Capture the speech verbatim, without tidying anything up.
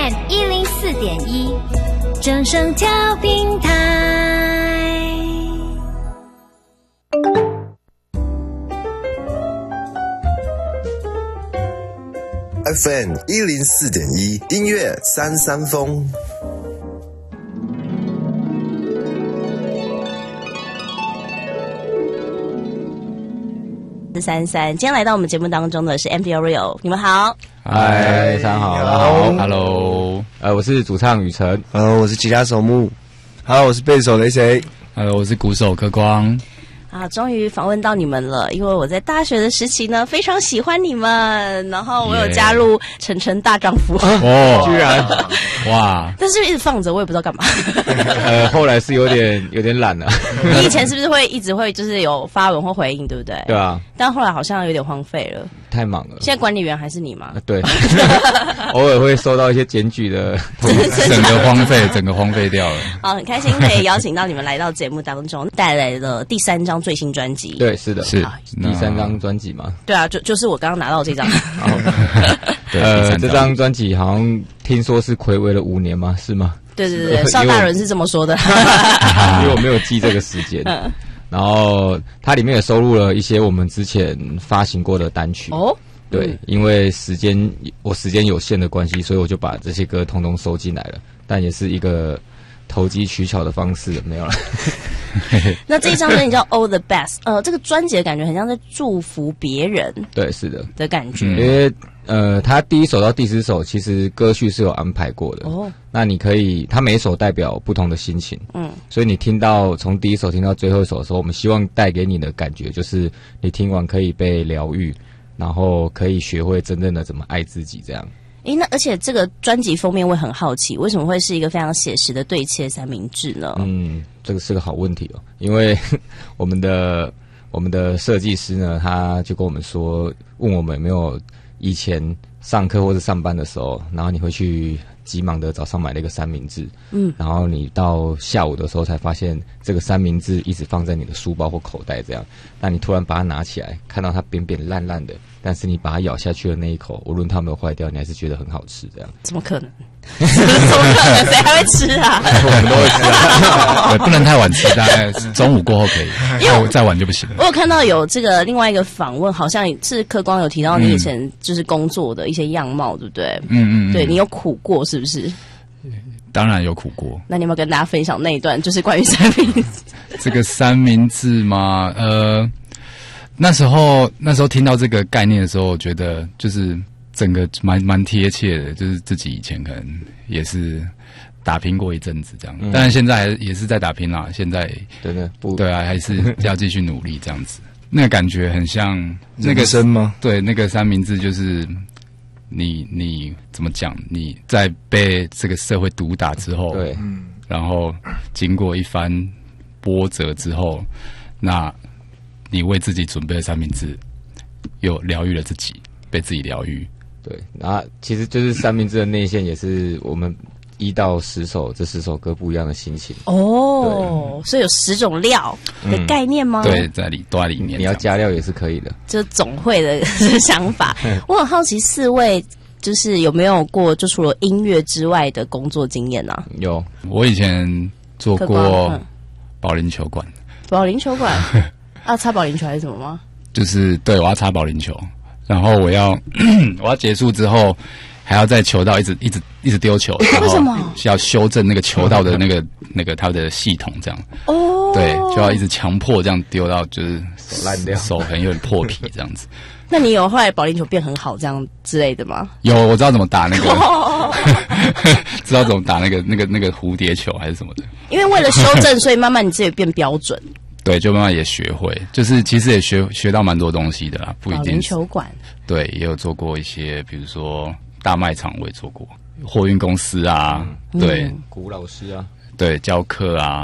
M 一零四点一，正声调频台。 F M 一零四点一，音乐三三风。 三三，今天来到我们节目当中的是 Empyreal， 你们好。 嗨，大家好，大家好 ，Hello， 呃，我是主唱雨辰， 呃，我是吉他手木，好，我是贝手雷谁， 呃，我是鼓手柯光。 啊，终于访问到你们了，因为我在大学的时期呢，非常喜欢你们，然后我有加入晨晨大丈夫， 哦，居然， 哇！ 但是一直放着，我也不知道干嘛。 呃，后来是有点有点懒了。 你以前是不是会一直会就是有发文或回应，对不对？ 对啊。 但后来好像有点荒废了。 太忙了。 现在管理员还是你吗？ 对。偶尔会收到一些检举的， 整个荒废，整个荒废掉了。 好，很开心可以邀请到你们来到节目当中，带来了第三张最新专辑。 对，是的， 是第三张专辑嘛？ 对啊，就就是我刚刚拿到这张。 呃，这张专辑好像听说是睽违了五年吗？是吗？ 对对对，邵大人是这么说的。 因为我没有记这个时间。然后它里面也收录了一些我们之前发行过的单曲。 哦。 对，嗯、因为时间我时间有限的关系，所以我就把这些歌统统收进来了。但也是一个投机取巧的方式，没有了。 那这一张专辑叫《All the Best》，呃，这个专辑的感觉很像在祝福别人。 对，是的的感觉。 因为呃，他第一首到第十首其实歌序是有安排过的。哦。那你可以，他每一首代表不同的心情。嗯。所以你听到从第一首听到最后一首的时候，我们希望带给你的感觉就是你听完可以被疗愈。然后可以学会真正的怎么爱自己，这样。 诶，那而且这个专辑封面会很好奇，为什么会是一个非常写实的对切三明治呢？ 嗯，这个是个好问题哦，因为我们的我们的设计师呢，他就跟我们说，问我们有没有以前上课或者上班的时候，然后你会去急忙的早上买了一个三明治，嗯，然后你到下午的时候才发现这个三明治一直放在你的书包或口袋这样，那你突然把它拿起来，看到它扁扁烂烂的，但是你把它咬下去的那一口，无论它有没有坏掉，你还是觉得很好吃这样。 怎么可能？怎么可能？谁还会吃啊？ 我们都会吃啊。 对，不能太晚吃，大概中午过后可以，因为再晚就不行了。 我有看到有这个另外一个访问，好像是柯光有提到你以前就是工作的一些样貌，对不对？嗯嗯，对你有苦过是不是？ 当然有苦过。 那你有没有跟大家分享那一段，就是关于三明治？ 这个三明治吗？呃，那时候那时候听到这个概念的时候，我觉得就是整个蛮蛮贴切的，就是自己以前可能也是打拼过一阵子这样，嗯、当然现在还也是在打拼啦。现在对对不对啊，还是要继续努力这样子。那个感觉很像那个生吗？ 对，那个三明治就是你你怎么讲？你在被这个社会毒打之后， 对， 然后经过一番波折之后，那你为自己准备的三明治，又疗愈了自己，被自己疗愈。 对，然后其实就是三明治的内馅也是我们一到十首这十首歌不一样的心情哦，所以有十种料的概念吗？ 嗯、对，在里都在里面。 你要加料也是可以的， 就总会的想法。我很好奇，四位就是有没有过就除了音乐之外的工作经验啊？ 有，我以前做过保龄球馆。 保龄球馆要擦保龄球还是什么吗？ 就是对，我要擦保龄球，然后我要我要结束之后。还要在球道一直一直一直丢球， 为什么？ 需要修正那个球道的那个那个它的系统，这样哦，对，就要一直强迫这样丢到就是手烂掉， 手很有点破皮这样子。 那你有后来保龄球变很好这样之类的吗？ 有，我知道怎么打那个，知道怎么打那个那个那个蝴蝶球还是什么的。 因为为了修正，所以慢慢你自己变标准。 对，就慢慢也学会，就是其实也学学到蛮多东西的啦，不一定。保龄球馆。 对，也有做过一些，比如说。大卖场我也做过，货运公司啊，嗯、对， 古老师啊， 对，教课啊，